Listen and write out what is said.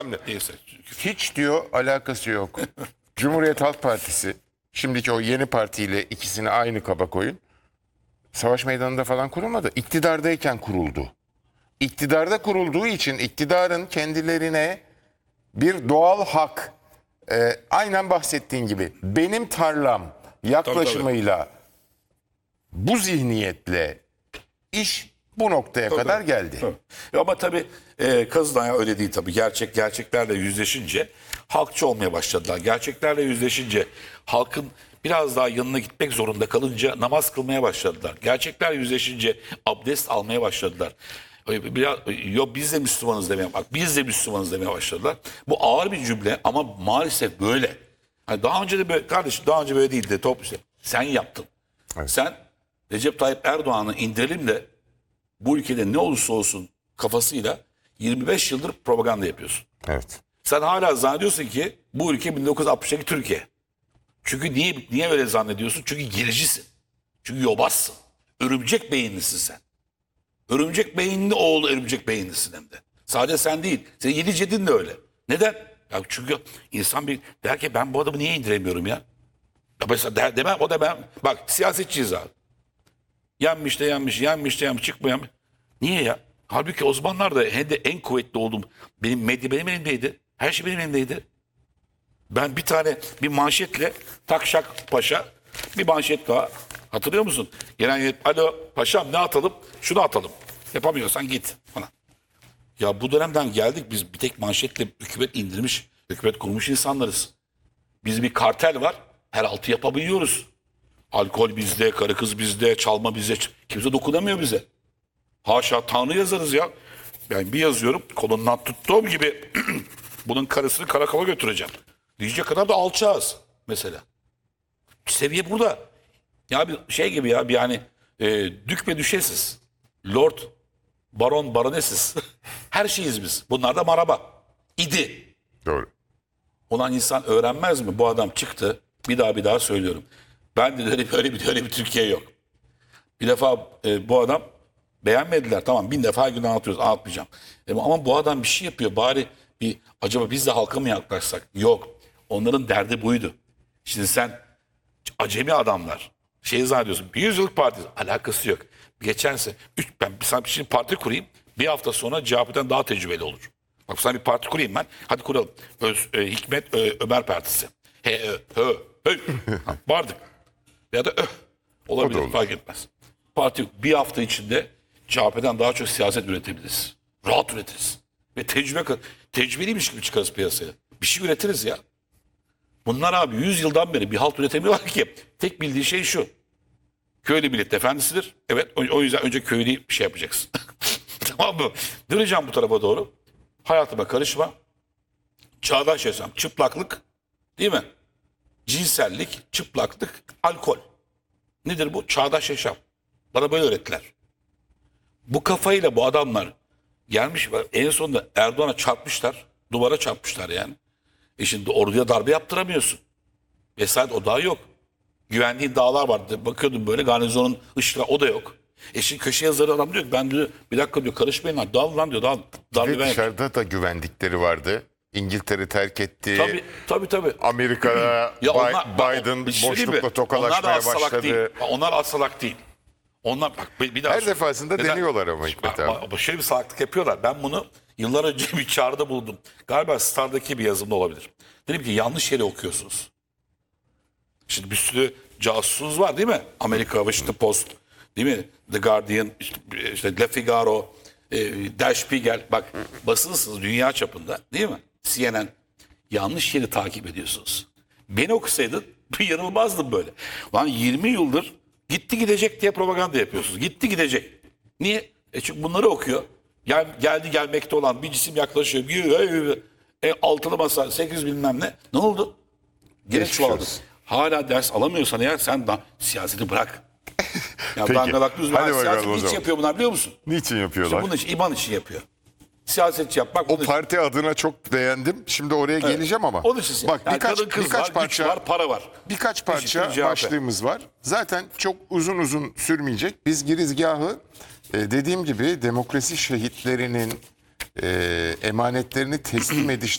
Neyse. Hiç diyor alakası yok. Cumhuriyet Halk Partisi, şimdiki o yeni partiyle ikisini aynı kaba koyun. Savaş meydanında falan kurulmadı. İktidardayken kuruldu. İktidarda kurulduğu için iktidarın kendilerine bir doğal hak, aynen bahsettiğin gibi benim tarlam yaklaşımıyla bu zihniyetle iş bu noktaya kadar geldi. Ama tabii Kazıdan öyle değil tabii. Gerçeklerle yüzleşince halkçı olmaya başladılar. Gerçeklerle yüzleşince halkın biraz daha yanına gitmek zorunda kalınca namaz kılmaya başladılar. Gerçeklerle yüzleşince abdest almaya başladılar. Yok biz de Müslümanız demeye, bak biz de Müslümanız demeye başladılar. Bu ağır bir cümle ama maalesef böyle. Hani daha önce de böyle, kardeşim daha önce böyle değildi. İşte, sen yaptın. Evet. Sen Recep Tayyip Erdoğan'ı indirelim de bu ülkede ne olursa olsun kafasıyla 25 yıldır propaganda yapıyorsun. Evet. Sen hala zannediyorsun ki bu ülke 1960'daki Türkiye. Çünkü niye öyle zannediyorsun? Çünkü gericisin. Çünkü yobazsın. Örümcek beyinlisin sen. Örümcek beyinli oğlu örümcek beyinlisin hem de. Sadece sen değil. Senin 7 cedin de öyle. Neden? Ya çünkü insan bir der ki ben bu adamı niye indiremiyorum ya? Ya mesela demem o da ben. Bak siyasetçiyiz abi. Yenmiş de yenmiş çıkmayan. Niye ya? Halbuki o zamanlar da hem de en kuvvetli olduğum benim medya benim elimdeydi. Her şey benim elimdeydi. Ben bir manşetle Takşak Paşa bir manşet daha. Hatırlıyor musun? Genel yönetim, alo paşam ne atalım? Şunu atalım. Yapamıyorsan git falan. Ya bu dönemden geldik biz bir tek manşetle hükümet indirmiş, hükümet kurmuş insanlarız. Biz bir kartel var. Her altı yapabiliyoruz. Alkol bizde, karı kız bizde, çalma bizde. Kimse dokunamıyor bize. Haşa Tanrı yazarız ya. Ben bir yazıyorum kolundan tuttuğum gibi bunun karısını karakola götüreceğim. Diyecek kadar da alçağız mesela. Seviye burada. Ya bir şey gibi ya bir yani dük ve düşesiz. Lord, baron, baronesiz. Her şeyiz biz. Bunlar da maraba. İdi. Doğru. Olan insan öğrenmez mi? Bu adam çıktı. Bir daha söylüyorum. Ben de öyle bir Türkiye yok. Bir defa bu adam beğenmediler. Tamam 1000 defa her gün anlatmayacağım. Ama bu adam bir şey yapıyor. Bari acaba biz de halka mı yaklaşsak? Yok. Onların derdi buydu. Şimdi sen acemi adamlar. Zannediyorsun. Bir yüzyıllık parti. Alakası yok. Ben şimdi parti kurayım. Bir hafta sonra CHP'den daha tecrübeli olur. Bak sana bir parti kurayım ben. Hadi kuralım. Hikmet Ömer Partisi. Vardık. Ya da olabilir fark etmez. Parti bir hafta içinde CHP'den daha çok siyaset üretebiliriz. Rahat üretiriz. Ve tecrübeliymiş gibi çıkarız piyasaya. Bir şey üretiriz ya. Bunlar abi 100 yıldan beri bir halt üretemiyorlar ki. Tek bildiği şey şu. Köylü millet efendisidir. Evet o yüzden önce köylü bir şey yapacaksın. Tamam mı? Döneceğim bu tarafa doğru. Hayatıma karışma. Çağdaş yaşam, çıplaklık değil mi? Cinsellik, çıplaklık, alkol. Nedir bu? Çağdaş yaşam. Bana böyle öğrettiler. Bu kafayla bu adamlar gelmiş en sonunda Erdoğan'a çarpmışlar. Duvara çarpmışlar yani. Şimdi orduya darbe yaptıramıyorsun. Vesayet o daha yok. Güvendiği dağlar vardı. Bakıyordum böyle garnizonun ışığı o da yok. Şimdi köşe yazarı adam diyor ki ben diyor bir dakika diyor karışmayın lan dağıl lan diyor. Ve dışarıda da güvendikleri vardı. İngiltere terk etti. Tabii. Amerika'da Biden boşlukla tokalaşmaya başladı. Onlar asalak değil. Onlar bak bir daha her defasında deniyorlar ama Hikmet abi. Şöyle bir salaklık yapıyorlar. Ben bunu yıllar önce bir çağrıda buldum. Galiba Star'daki bir yazımda olabilir. Dedim ki yanlış yere okuyorsunuz. Şimdi bir sürü casusumuz var değil mi? Amerika, Washington Post, değil mi? The Guardian, işte Le Figaro, Der Spiegel. Bak basınsınız dünya çapında değil mi? CNN. Yanlış yeri takip ediyorsunuz. Beni okusaydın yanılmazdım böyle. Lan 20 yıldır gitti gidecek diye propaganda yapıyorsunuz. Gitti gidecek. Niye? Çünkü bunları okuyor. Geldi gelmekte olan bir cisim yaklaşıyor. Altılı masa 8 bilmem ne. Ne oldu? Gene çoğaldı. Hala ders alamıyorsan eğer sen siyaseti bırak. Ya dangalaklı uzman siyaset niçin yapıyor bunlar biliyor musun? Niçin yapıyorlar? İşte bunun için, İban için yapıyor. Siyasetçi yapmak. O parti adına çok beğendim. Şimdi oraya geleceğim ama. Onun için. Bak Yani birkaç parça var, para var. Birkaç parça başlığımız var. Zaten çok uzun sürmeyecek. Biz girizgahı dediğim gibi demokrasi şehitlerinin emanetlerini teslim ediş